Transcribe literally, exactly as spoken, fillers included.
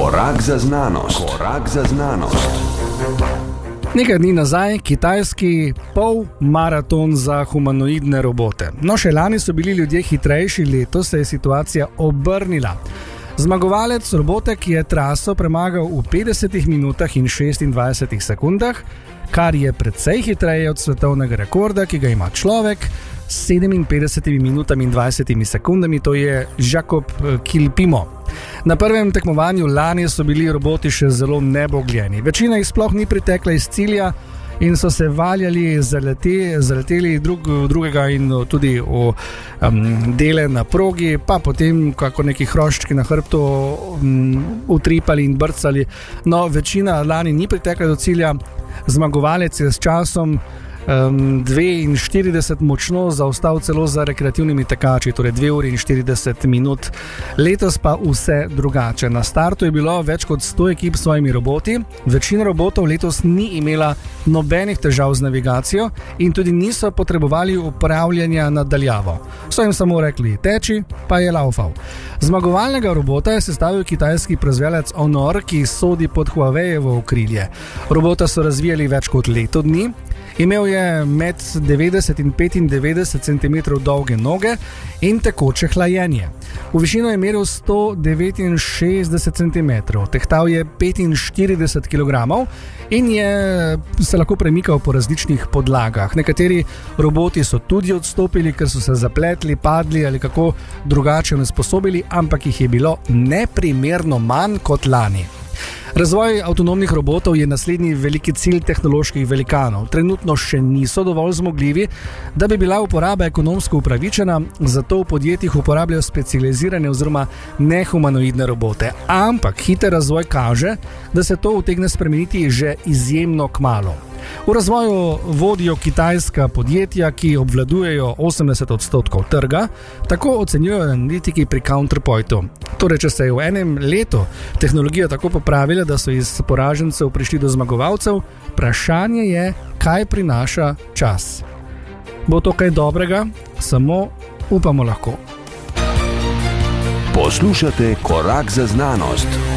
Korak za znanost. Korak za znanost. Nekaj dni nazaj kitajski polmaraton za humanoidne robote. No, še lani so bili ljudje hitrejši, letos se je situacija obrnila. Zmagovalec robota, ki je traso premagal v petdesetih minutah in šestindvajsetih sekundah, kar je precej hitreje od svetovnega rekorda, ki ga ima človek, s sedeminpetdesetimi minutami in dvajsetimi sekundami, to je Jakob Kilpimo. Na prvem tekmovanju lani so bili roboti še zelo nebogljeni. Večina jih sploh ni pritekla iz cilja in so se valjali, zaleti, zaleteli drug drugega in tudi v um, dele na progi, pa potem kako neki hroščki na hrbtu um, utripali in brcali. No, večina lani ni pritekla do cilja, zmagovalec je s časom Um, dvainštirideset močno zaostal celo za rekreativnimi tekači, torej dve uri in štirideset minut. Letos pa vse drugače. Na startu je bilo več kot sto ekip s svojimi roboti. Večina robotov letos ni imela nobenih težav z navigacijo in tudi niso potrebovali upravljanja nadaljavo. So jim samo rekli teči, pa je laufal. Zmagovalnega robota je sestavil kitajski proizvajalec Honor, ki sodi pod Huawei-jevo okrilje. Robota so razvijali več kot leto dni. Imel je med devetdeset in petindevetdeset centimetrov dolge noge in tekoče hlajenje. V višino je meril sto devetinšestdeset centimetrov, tehtal je petinštirideset kilogramov in je se lahko premikal po različnih podlagah. Nekateri roboti so tudi odstopili, ker so se zapletli, padli ali kako drugače nesposobili, ampak jih je bilo neprimerno manj kot lani. Razvoj avtonomnih robotov je naslednji veliki cilj tehnoloških velikanov. Trenutno še niso dovolj zmogljivi, da bi bila uporaba ekonomsko upravičena, zato v podjetjih uporabljajo specializirane oziroma nehumanoidne robote. Ampak hiter razvoj kaže, da se to utegne spremeniti že izjemno kmalu. V razvoju vodijo kitajska podjetja, ki obvladujejo osemdeset odstotkov trga, tako ocenjujejo analitiki pri Counterpointu. Torej, če se je v enem letu tehnologija tako popravila, da so iz poražencev prišli do zmagovalcev, vprašanje je, kaj prinaša čas. Bo to kaj dobrega? Samo upamo lahko. Poslušate Korak za znanost.